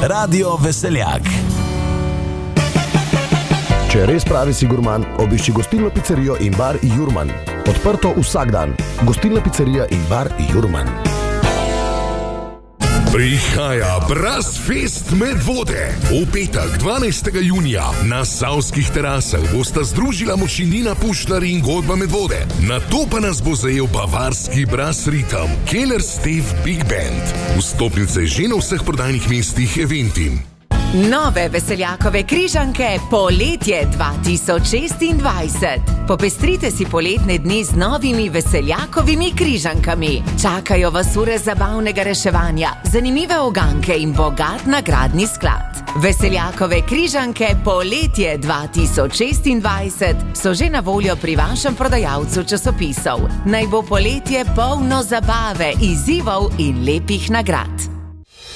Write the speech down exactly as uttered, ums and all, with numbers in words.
Radio Veseljak. Če res pravi si gurman, obišči gostilno pizzerijo in bar Jurman. Odprto vsak dan. Gostilna pizzerija in bar Jurman. Prihaja Brasfest Medvode. V petek, dvanajstega junija, na Savskih terasah bosta združila moči Nina Pušlar in Godba Medvode. Nato pa nas bo zajel bavarski Brass Ritam, Keller Steve Big Band. Vstopnice že na vseh prodajnih mestih Eventim. Nove Veseljakove križanke poletje dva tisoč šestindvajset. Popestrite si poletne dni z novimi Veseljakovimi križankami. Čakajo vas ure zabavnega reševanja, zanimive oganke in bogat nagradni sklad. Veseljakove križanke poletje dva tisoč šestindvajset so že na voljo pri vašem prodajalcu časopisov. Naj bo poletje polno zabave, izzivov in lepih nagrad.